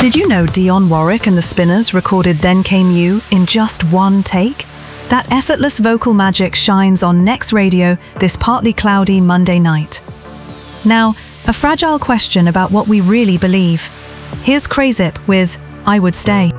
Did you know Dionne Warwick and the Spinners recorded Then Came You in just one take? That effortless vocal magic shines on Next Radio this partly cloudy Monday night. Now, a fragile question about what we really believe. Here's Crazip with I Would Stay.